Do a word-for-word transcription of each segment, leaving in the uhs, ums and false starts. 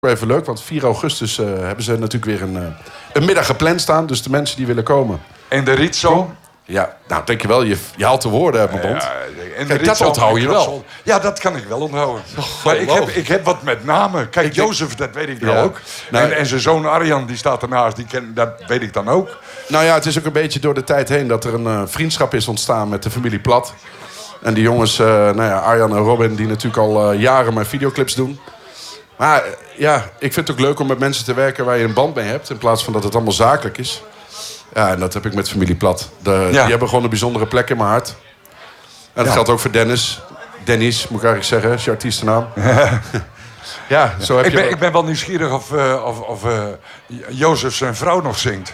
Even leuk, want vier augustus uh, hebben ze natuurlijk weer een, uh, een middag gepland staan. Dus de mensen die willen komen. En de Ritzo? Ja, nou dankjewel. Je, je haalt de woorden uit mijn mond. Ja, en Kijk, dat onthoud je wel. Ja, dat kan ik wel onthouden. Oh, maar ik heb, ik heb wat met namen. Kijk, ik Jozef, dat weet ik nou ja. ook. Nou, en, en zijn zoon Arjan, die staat ernaast. Die ken, dat weet ik dan ook. Nou ja, het is ook een beetje door de tijd heen... dat er een uh, vriendschap is ontstaan met de familie Plat. En die jongens, uh, nou ja, Arjan en Robin... die natuurlijk al uh, jaren mijn videoclips doen... Maar ja, ik vind het ook leuk om met mensen te werken waar je een band mee hebt... in plaats van dat het allemaal zakelijk is. Ja, en dat heb ik met familie Plat. De, ja. Die hebben gewoon een bijzondere plek in mijn hart. En dat ja. geldt ook voor Dennis. Dennis, moet ik eigenlijk zeggen, is je artiestennaam. ja, zo heb ik, je ben, ik ben wel nieuwsgierig of, uh, of, of uh, Jozef zijn vrouw nog zingt.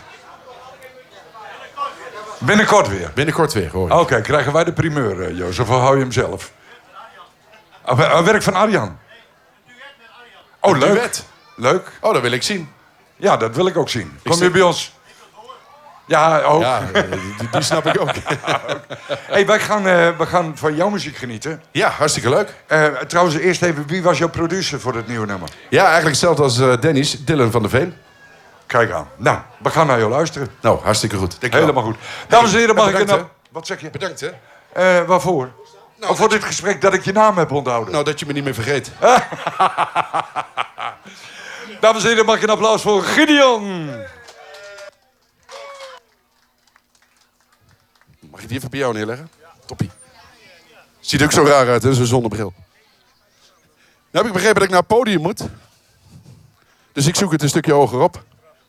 Binnenkort weer? Binnenkort weer, hoor. Oké, okay, krijgen wij de primeur, uh, Jozef, of hou je hem zelf? Oh, werk van Arjan. Oh, leuk. Duet. Leuk. Oh, dat wil ik zien. Ja, dat wil ik ook zien. Kom je bij ons? Ja, ook. Ja, die, die snap ik ook. Hey, wij gaan, uh, we gaan van jouw muziek genieten. Ja, hartstikke leuk. Uh, trouwens, eerst even, wie was jouw producer voor het nieuwe nummer? Ja, eigenlijk hetzelfde als uh, Dennis, Dylan van der Veen. Kijk aan. Nou, we gaan naar jou luisteren. Nou, hartstikke goed. Helemaal goed. Dames en heren, mag ik een... Wat zeg je? Bedankt, hè. Uh, waarvoor? Nou, of voor dit je... gesprek dat ik je naam heb onthouden? Nou, dat je me niet meer vergeet. Dames en heren, mag ik een applaus voor Gideon. Mag ik die even bij jou neerleggen? Ja. Toppie. Ziet er ook zo raar uit, hè, zo'n zonnebril. Nu heb ik begrepen dat ik naar het podium moet. Dus ik zoek het een stukje hoger op.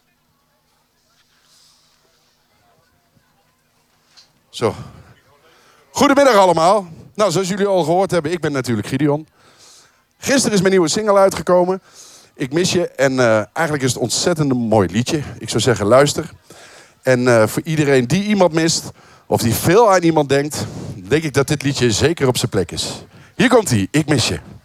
Zo. Goedemiddag allemaal. Nou, zoals jullie al gehoord hebben, ik ben natuurlijk Gideon. Gisteren is mijn nieuwe single uitgekomen. Ik mis je. En uh, eigenlijk is het ontzettend een mooi liedje. Ik zou zeggen, luister. En uh, voor iedereen die iemand mist, of die veel aan iemand denkt, denk ik dat dit liedje zeker op zijn plek is. Hier komt hij, Ik mis je.